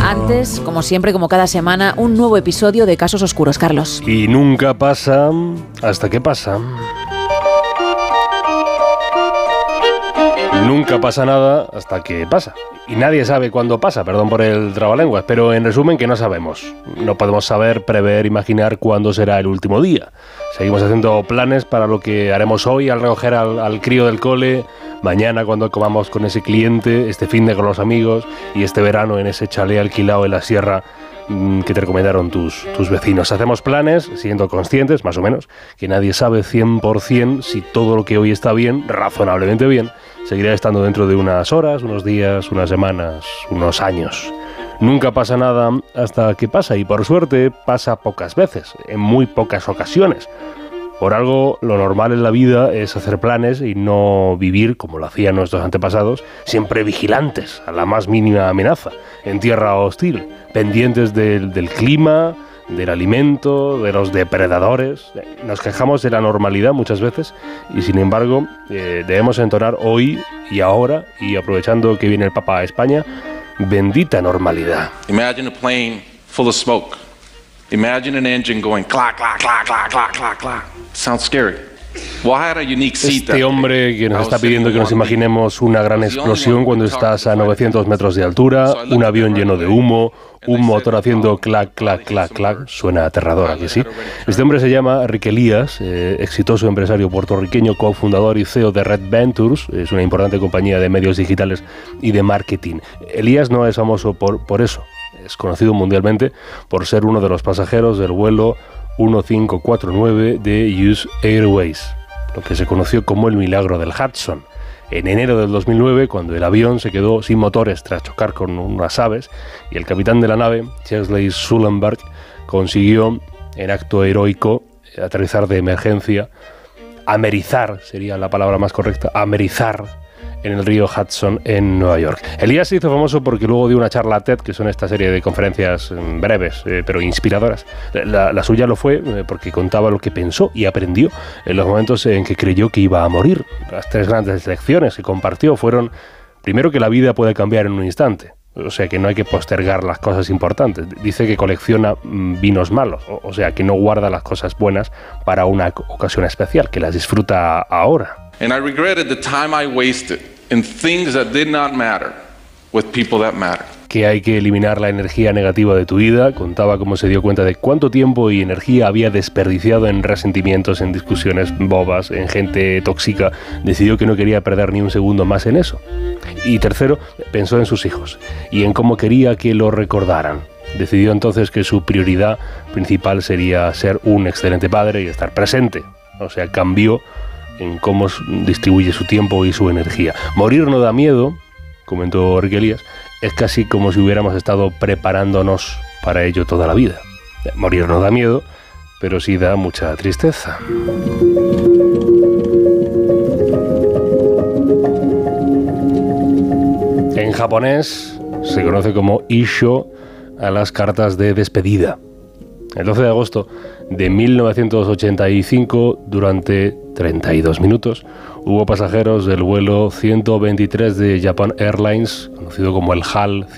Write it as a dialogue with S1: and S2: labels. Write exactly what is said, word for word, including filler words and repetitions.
S1: Antes, como siempre, como cada semana, un nuevo episodio de Casos Oscuros, Carlos.
S2: Y nunca pasa hasta que pasa. Nunca pasa nada hasta que pasa. Y nadie sabe cuándo pasa, perdón por el trabalenguas, pero en resumen que no sabemos. No podemos saber, prever, imaginar cuándo será el último día. Seguimos haciendo planes para lo que haremos hoy al recoger al, al crío del cole, mañana cuando comamos con ese cliente, este fin de con los amigos y este verano en ese chalet alquilado en la sierra que te recomendaron tus, tus vecinos. Hacemos planes, siendo conscientes, más o menos, que nadie sabe cien por ciento si todo lo que hoy está bien, razonablemente bien, seguirá estando dentro de unas horas, unos días, unas semanas, unos años. Nunca pasa nada hasta que pasa, y por suerte pasa pocas veces, en muy pocas ocasiones. Por algo, lo normal en la vida es hacer planes y no vivir, como lo hacían nuestros antepasados, siempre vigilantes a la más mínima amenaza, en tierra hostil, pendientes del, del clima, del alimento, de los depredadores. Nos quejamos de la normalidad muchas veces y, sin embargo, eh, debemos entonar hoy y ahora, y aprovechando que viene el Papa a España, bendita normalidad.
S3: Imagine a plane full of smoke. Imagine an engine going clack, clack, clack, clack, clack, clack, clack. Sounds scary. Well, I had a unique seat.
S2: Este hombre que nos está pidiendo que nos imaginemos una gran explosión cuando estás a novecientos metros de altura, un avión lleno de humo, un motor haciendo clac, clac, clac, clac, suena aterrador, ¿a que sí? Este hombre se llama Enrique Elías, eh, exitoso empresario puertorriqueño, cofundador y C E O de Red Ventures, es una importante compañía de medios digitales y de marketing. Elías no es famoso por, por eso, es conocido mundialmente por ser uno de los pasajeros del vuelo mil quinientos cuarenta y nueve de U S Airways, lo que se conoció como el milagro del Hudson. En enero del dos mil nueve, cuando el avión se quedó sin motores tras chocar con unas aves, y el capitán de la nave, Chesley Sullenberg, consiguió, en acto heroico, aterrizar de emergencia, amerizar, sería la palabra más correcta, amerizar en el río Hudson en Nueva York. Elías se hizo famoso porque luego dio una charla TED, que son esta serie de conferencias breves, eh, pero inspiradoras. La, la suya lo fue eh, porque contaba lo que pensó y aprendió en los momentos en que creyó que iba a morir. Las tres grandes lecciones que compartió fueron, primero, que la vida puede cambiar en un instante. O sea, que no hay que postergar las cosas importantes. Dice que colecciona mm, vinos malos, o, o sea, que no guarda las cosas buenas para una ocasión especial, que las disfruta ahora.
S3: And I regretted the time I wasted in things that did not matter with people that matter.
S2: Que hay que eliminar la energía negativa de tu vida. Contaba cómo se dio cuenta de cuánto tiempo y energía había desperdiciado en resentimientos, en discusiones bobas, en gente tóxica. Decidió que no quería perder ni un segundo más en eso. Y tercero, pensó en sus hijos y en cómo quería que lo recordaran. Decidió entonces que su prioridad principal sería ser un excelente padre y estar presente. O sea, cambió en cómo distribuye su tiempo y su energía. Morir no da miedo, comentó Enrique Elías, es casi como si hubiéramos estado preparándonos para ello toda la vida. Morir no da miedo, pero sí da mucha tristeza. En japonés se conoce como Issho a las cartas de despedida. El doce de agosto de mil novecientos ochenta y cinco, durante treinta y dos minutos, hubo pasajeros del vuelo ciento veintitrés de Japan Airlines, conocido como el H A L